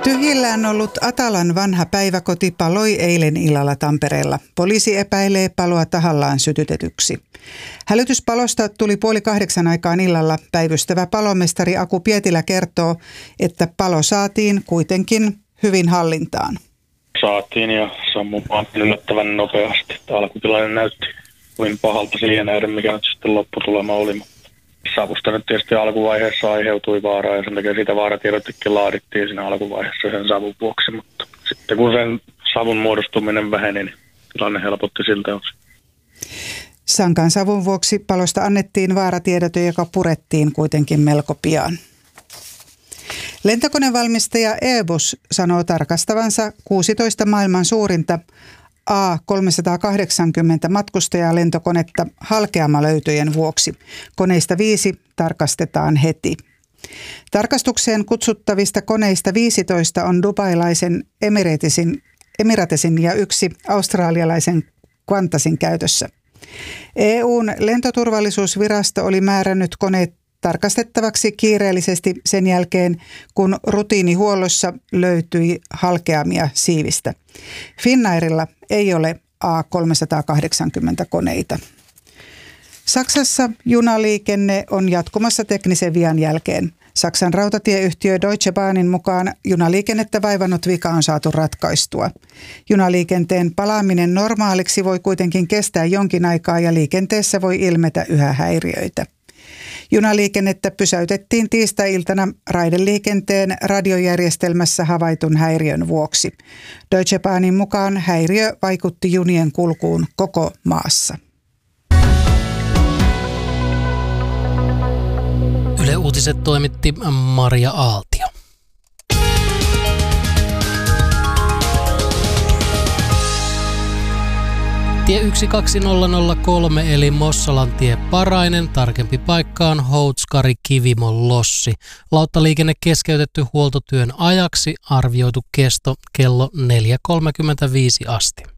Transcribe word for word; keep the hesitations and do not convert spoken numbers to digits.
Tyhjillään ollut Atalan vanha päiväkoti paloi eilen illalla Tampereella. Poliisi epäilee paloa tahallaan sytytetyksi. Hälytyspalosta tuli puoli kahdeksan aikaan illalla. Päivystävä palomestari Aku Pietilä kertoo, että palo saatiin kuitenkin hyvin hallintaan. Saatiin ja sammumaan yllättävän nopeasti. Alkutilanne näytti kuin pahalta siihen nähden, mikä nyt sitten lopputulema oli. Savusta nyt tietysti alkuvaiheessa aiheutui vaaraa ja sen takia siitä vaaratiedotekin laadittiin siinä alkuvaiheessa sen savun vuoksi. Mutta sitten kun sen savun muodostuminen väheni, niin tilanne helpotti siltä osin. Sankan savun vuoksi palosta annettiin vaaratiedote, joka purettiin kuitenkin melko pian. Lentokonevalmistaja Airbus sanoo tarkastavansa kuusitoista maailman suurinta A kolmesataakahdeksankymmentä matkustajalentokonetta halkeamalöytöjen vuoksi. Koneista viisi tarkastetaan heti. Tarkastukseen kutsuttavista koneista viisitoista on dubailaisen Emiratesin, Emiratesin ja yksi australialaisen Qantasin käytössä. E U:n lentoturvallisuusvirasto oli määrännyt koneet tarkastettavaksi kiireellisesti sen jälkeen, kun rutiinihuollossa löytyi halkeamia siivistä. Finnairilla ei ole A kolmesataakahdeksankymmentä koneita. Saksassa junaliikenne on jatkumassa teknisen vian jälkeen. Saksan rautatieyhtiö Deutsche Bahnin mukaan junaliikennettä vaivannut vika on saatu ratkaistua. Junaliikenteen palaaminen normaaliksi voi kuitenkin kestää jonkin aikaa ja liikenteessä voi ilmetä yhä häiriöitä. Junaliikennettä pysäytettiin tiistai-iltana raideliikenteen radiojärjestelmässä havaitun häiriön vuoksi. Deutsche Bahnin mukaan häiriö vaikutti junien kulkuun koko maassa. Yle Uutiset toimitti Maria Aaltio. Tie yksi kaksi nolla nolla kolme eli Mossalantie Parainen, tarkempi paikka on Houtskari-Kivimon Lossi. Lauttaliikenne keskeytetty huoltotyön ajaksi, arvioitu kesto kello neljä kolmekymmentäviisi asti.